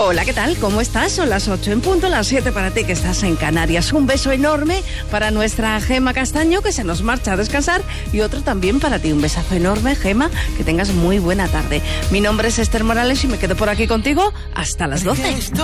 Hola, ¿qué tal? ¿Cómo estás? Son las 8 en punto, las 7 para ti que estás en Canarias. Un beso enorme para nuestra Gema Castaño, que se nos marcha a descansar, y otro también para ti. Un besazo enorme, Gema, que tengas muy buena tarde. Mi nombre es Esther Morales y me quedo por aquí contigo hasta las 12.